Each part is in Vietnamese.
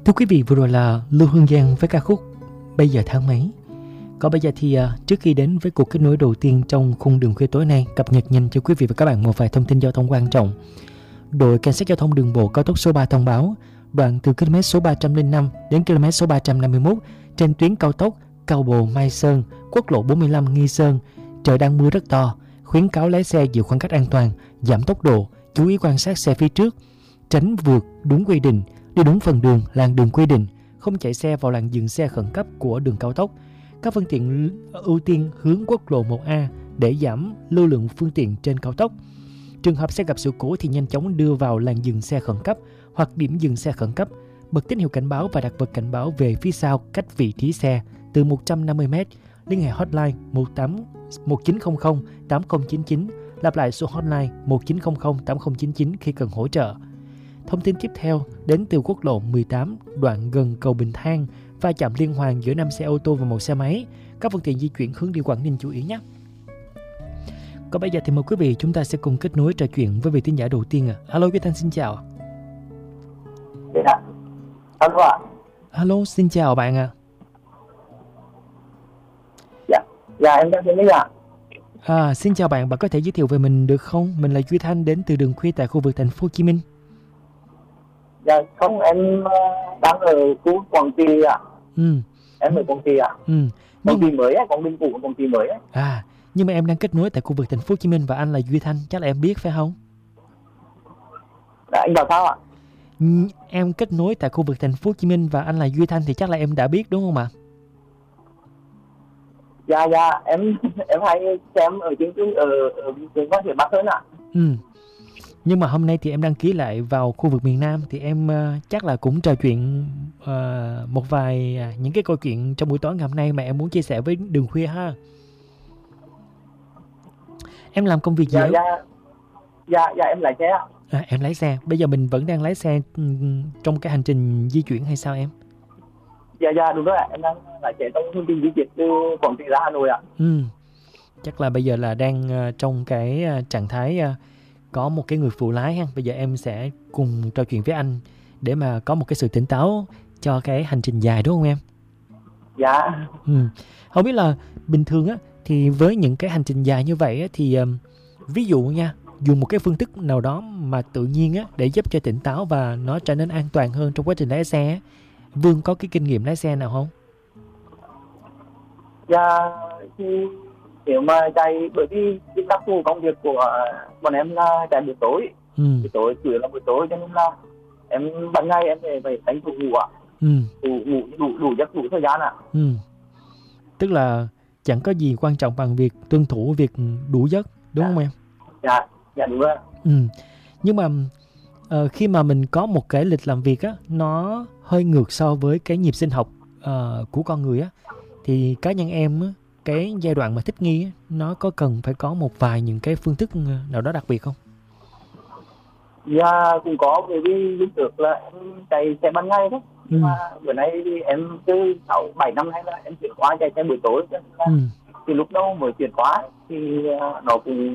Thưa quý vị, vừa rồi là Lưu Hương Giang với ca khúc Bây giờ tháng mấy. Còn bây giờ thì trước khi đến với cuộc kết nối đầu tiên trong khung đường khuya tối nay, cập nhật nhanh cho quý vị và các bạn một vài thông tin giao thông quan trọng. Đội Cảnh sát giao thông đường bộ cao tốc số 3 thông báo đoạn từ km số 305 đến km số 351 trên tuyến cao tốc Cao Bồ - Mai Sơn, quốc lộ 45 Nghi Sơn, trời đang mưa rất to, khuyến cáo lái xe giữ khoảng cách an toàn, giảm tốc độ, chú ý quan sát xe phía trước, tránh vượt đúng quy định, đi đúng phần đường, làn đường quy định, không chạy xe vào làn dừng xe khẩn cấp của đường cao tốc. Các phương tiện ưu tiên hướng quốc lộ 1A để giảm lưu lượng phương tiện trên cao tốc. Trường hợp xe gặp sự cố thì nhanh chóng đưa vào làn dừng xe khẩn cấp hoặc điểm dừng xe khẩn cấp, bật tín hiệu cảnh báo và đặt vật cảnh báo về phía sau cách vị trí xe từ 150m. Liên hệ hotline 1900 8099, lặp lại số hotline 1900 8099 khi cần hỗ trợ. Thông tin tiếp theo đến từ quốc lộ 18 đoạn gần cầu Bình Thang, va chạm liên hoàn giữa 5 xe ô tô và 1 xe máy. Các phương tiện di chuyển hướng đi Quảng Ninh chú ý nhé. Còn bây giờ thì mời quý vị chúng ta sẽ cùng kết nối trò chuyện với vị thính giả đầu tiên. Alo Quý Thanh, xin chào. Alo ạ. Alo, xin chào bạn ạ. Dạ em đang nghe ạ. Xin chào bạn, bạn có thể giới thiệu về mình được không? Mình là Duy Thanh đến từ đường khuya tại khu vực thành phố Hồ Chí Minh. Dạ không, em đang ở khu Quảng Trị ạ. Em ở Quảng Trị ạ. Quảng Trị mới á, Quảng Ninh cũ, Quảng Trị mới á. Nhưng mà em đang kết nối tại khu vực thành phố Hồ Chí Minh và anh là Duy Thanh, chắc là em biết phải không? Dạ, anh bảo sao ạ? Em kết nối tại khu vực thành phố Hồ Chí Minh và anh là Duy Thanh thì chắc là em đã biết đúng không ạ? Dạ em hay xem ở chương trình ở trường Văn Hiệp Bắc hơn ạ. Nhưng mà hôm nay thì em đăng ký lại vào khu vực miền Nam thì em chắc là cũng trò chuyện một vài những cái câu chuyện trong buổi tối ngày hôm nay mà em muốn chia sẻ với đường khuya ha. Em làm công việc gì? Dạ em lái xe ạ. Em lái xe. Bây giờ mình vẫn đang lái xe trong cái hành trình di chuyển hay sao em? Dạ đúng rồi ạ. Em đang lái xe trong hành trình di chuyển từ Quảng Trị ra Hà Nội ạ. Chắc là bây giờ là đang trong cái trạng thái có một cái người phụ lái ha. Bây giờ em sẽ cùng trò chuyện với anh để mà có một cái sự tỉnh táo cho cái hành trình dài đúng không em? Dạ. Không biết là bình thường á thì với những cái hành trình dài như vậy á, thì ví dụ nha, dùng một cái phương thức nào đó mà tự nhiên á để giúp cho tỉnh táo và nó trở nên an toàn hơn trong quá trình lái xe á. Vương có cái kinh nghiệm lái xe nào không? Dạ thì nếu mà chạy, bởi vì cái đặc thù công việc của bọn em là chạy buổi tối, buổi tối chủ yếu là buổi tối, cho nên là em ban ngày em phải đánh thủ ngủ ạ. Ngủ đủ giấc, đủ thời gian ạ. Tức là chẳng có gì quan trọng bằng việc tuân thủ việc đủ giấc đúng không em? Dạ đúng rồi. Nhưng mà khi mà mình có một cái lịch làm việc á, nó hơi ngược so với cái nhịp sinh học của con người á, thì cá nhân em á, cái giai đoạn mà thích nghi á, nó có cần phải có một vài những cái phương thức nào đó đặc biệt không? Dạ cũng có, bởi vì lúc trước là em chạy xe ban ngày đấy. Nhưng mà bữa nay thì em từ 6-7 năm nay là em chuyển qua chạy xe buổi tối, cho nên là thì lúc đầu mới chuyển qua thì nó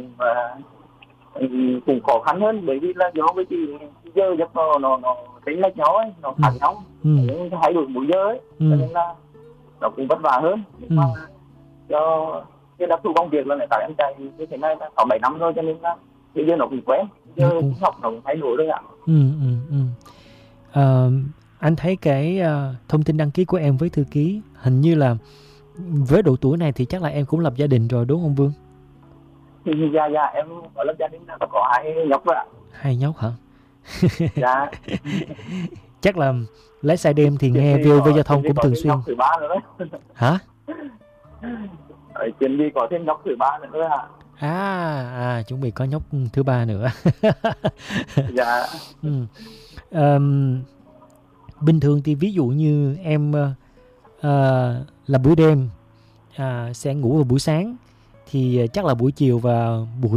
cũng khó khăn hơn, bởi vì là do với cái giờ giấc nó tính lệch nhau ấy, nó khác nhau, thay đổi mỗi giờ ấy, cho nên là nó cũng vất vả hơn. Nhưng mà do cái đặc thù công việc là tại em chạy như thế này là 6-7 năm rồi, cho nên là bây giờ nó cũng quen, giờ học nó cũng thay đổi rồi ạ. Anh thấy cái thông tin đăng ký của em với thư ký hình như là với độ tuổi này thì chắc là em cũng lập gia đình rồi đúng không Vương? Dạ em có lập gia đình, là có 2 nhóc rồi ạ. 2 nhóc hả? Dạ. Chắc là lái xe đêm thì nghe VOV giao thông cũng thường xuyên. Nhóc thứ 3 nữa đấy. Hả? Chuẩn bị có thêm nhóc thứ 3 nữa ạ. Chuẩn bị có nhóc thứ 3 nữa. Dạ. Bình thường thì ví dụ như em là buổi đêm sẽ ngủ vào buổi sáng thì chắc là buổi chiều và buổi